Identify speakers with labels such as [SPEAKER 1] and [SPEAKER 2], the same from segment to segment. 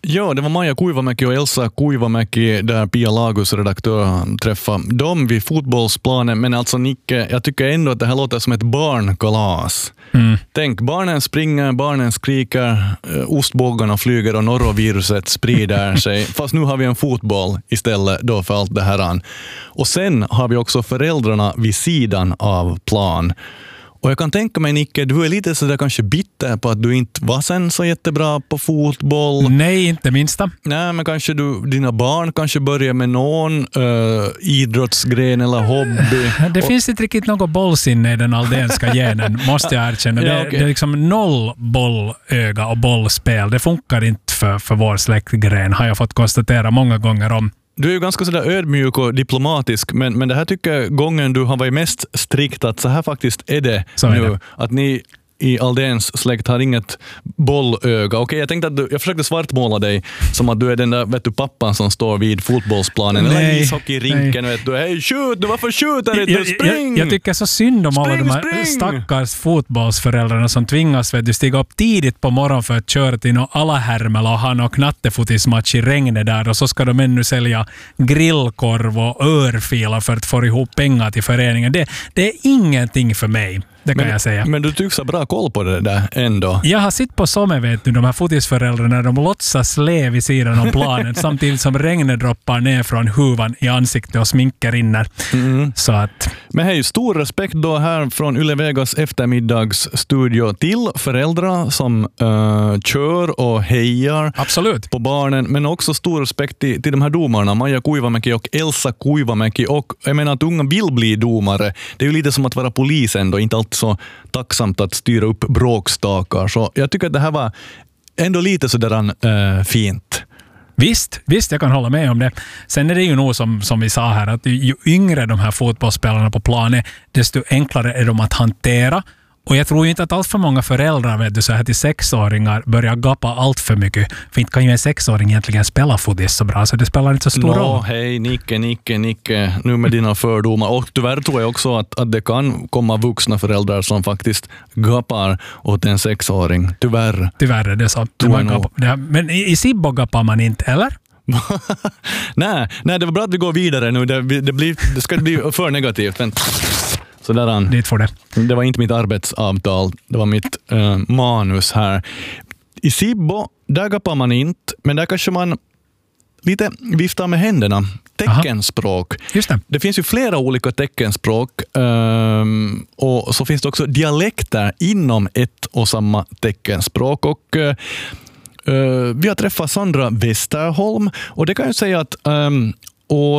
[SPEAKER 1] Ja, det var Maja Kuivamäki och Elsa Kuivamäki där Pia Lagus redaktör träffade dem vid fotbollsplanen. Men alltså Nicke, jag tycker ändå att det här låter som ett barnkalas. Tänk, barnen springer, barnen skriker, ostbågarna flyger och noroviruset sprider sig. Fast nu har vi en fotboll istället då för allt det här. Och sen har vi också föräldrarna vid sidan av plan. Och jag kan tänka mig, Nicke, du är lite sådär kanske bitter på att du inte var sen så jättebra på fotboll.
[SPEAKER 2] Nej, inte minsta.
[SPEAKER 1] Nej, men kanske dina barn kanske börjar med någon idrottsgren eller hobby.
[SPEAKER 2] Det finns inte riktigt något bollsinne i den aldenska genen, måste jag erkänna.
[SPEAKER 1] Ja, okay.
[SPEAKER 2] Det är liksom noll bollöga och bollspel. Det funkar inte för vår släktgren, har jag fått konstatera många gånger om.
[SPEAKER 1] Du är ju ganska sådär ödmjuk och diplomatisk, men det här tycker jag gången du har varit mest strikt att så här faktiskt är det så nu. Är det. Att ni i Aldéns släkt har inget bollöga. Okej, jag tänkte att jag försökte svartmåla dig som att du är den där, vet du, pappan som står vid fotbollsplanen eller ishockeyrinken. Vet du, hej, skjut! Varför skjuter du? Spring!
[SPEAKER 2] Jag tycker så synd om alla de här stackars fotbollsföräldrarna som tvingas stiga upp tidigt på morgonen för att köra till någon Alahärmela och ha någon knattefotismatch i regnet där, och så ska de ännu sälja grillkorv och örfilar för att få ihop pengar till föreningen. Det är ingenting för mig. Det kan jag säga.
[SPEAKER 1] Men du tycks ha bra koll på det där ändå.
[SPEAKER 2] Jag har sitt på sommar, vet du, de här fotisföräldrarna, de låtsas le vid sidan om planen samtidigt som regnet droppar ner från huvan i ansiktet och sminker rinner. Så att...
[SPEAKER 1] Men hej, stor respekt då här från Yle Vegas eftermiddagsstudio till föräldrar som kör och hejar.
[SPEAKER 2] Absolut.
[SPEAKER 1] På barnen, men också stor respekt till de här domarna, Maja Kuivamäki och Elsa Kuivamäki. Och jag menar att unga vill bli domare. Det är ju lite som att vara polis ändå, inte alltid så tacksamt att styra upp bråkstakar. Så jag tycker att det här var ändå lite sådär fint.
[SPEAKER 2] Visst, jag kan hålla med om det. Sen är det ju nog som vi sa här, att ju yngre de här fotbollsspelarna på planen, desto enklare är de att hantera. Och jag tror ju inte att allt för många föräldrar, vet du, så här till 6-åringar börjar gappa allt för mycket. För inte kan ju en 6-åring egentligen spela fotis så bra, så det spelar inte så stor roll.
[SPEAKER 1] Hej, Nicke, nu med dina fördomar. Och tyvärr tror jag också att det kan komma vuxna föräldrar som faktiskt gapar åt en 6-åring. Tyvärr
[SPEAKER 2] är det så. Men i Sibbo gapar man inte, eller?
[SPEAKER 1] Nej, det var bra att vi går vidare nu. Det ska bli för negativt. Vänta. Det var inte mitt arbetsavtal, det var mitt manus här. I Sibbo, där gapar man inte, men där kanske man lite viftar med händerna. Teckenspråk.
[SPEAKER 2] Just det.
[SPEAKER 1] Det finns ju flera olika teckenspråk och så finns det också dialekter inom ett och samma teckenspråk. Och vi har träffat Sandra Westerholm, och det kan jag säga att år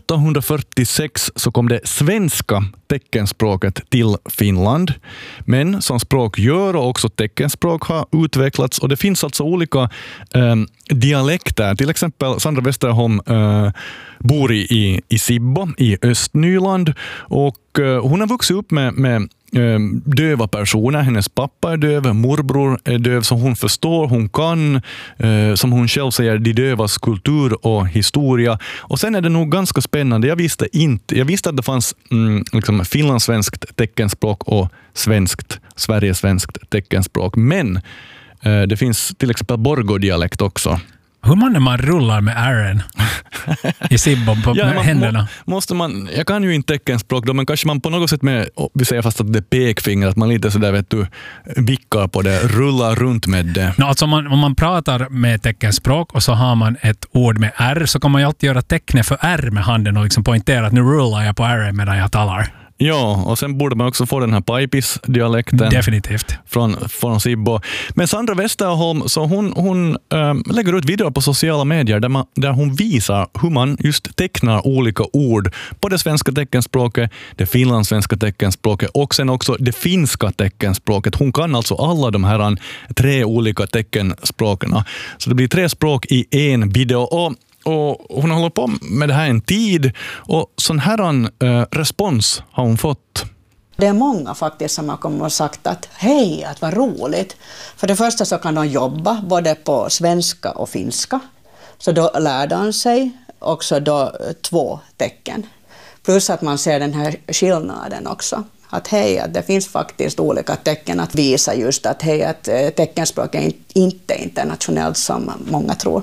[SPEAKER 1] 1846 så kom det svenska teckenspråket till Finland. Men som språk gör och också teckenspråk har utvecklats, och det finns alltså olika dialekter. Till exempel Sandra Westerholm bor i Sibbo i Östnyland, och hon har vuxit upp med döva personer. Hennes pappa är döv, morbror är döv, som hon förstår, hon kan, som hon själv säger, de dövas kultur och historia. Och sen är det nog ganska spännande. Jag visste att det fanns liksom finlandssvenskt teckenspråk och Sverigesvenskt teckenspråk. Men det finns till exempel borgodialekt också.
[SPEAKER 2] Hur man rullar med Aaron i Sibbo på händerna?
[SPEAKER 1] Jag kan ju inte teckenspråk då, men kanske man på något sätt med, vi säger fast att det är pekfinger, att man lite sådär, vet du, vickar på det, rullar runt med det.
[SPEAKER 2] Alltså om man pratar med teckenspråk och så har man ett ord med R, så kan man ju alltid göra tecknet för R med handen och liksom poängtera att nu rullar jag på R medan jag talar.
[SPEAKER 1] Ja, och sen borde man också få den här Paipis-dialekten.
[SPEAKER 2] Definitivt.
[SPEAKER 1] Från Sibbo. Men Sandra Westerholm, så hon lägger ut videor på sociala medier där hon visar hur man just tecknar olika ord på det svenska teckenspråket, det finlandssvenska teckenspråket och sen också det finska teckenspråket. Hon kan alltså alla de här 3 olika teckenspråken. Så det blir 3 språk i en video, och hon håller på med det här en tid, och sån här respons har hon fått.
[SPEAKER 3] Det är många faktiskt som har kommit och sagt att hej, att vad roligt. För det första så kan de jobba både på svenska och finska. Så då lär de sig också då 2 tecken. Plus att man ser den här skillnaden också. Att hej, att det finns faktiskt olika tecken att visa just att hej, att teckenspråk är inte internationellt som många tror.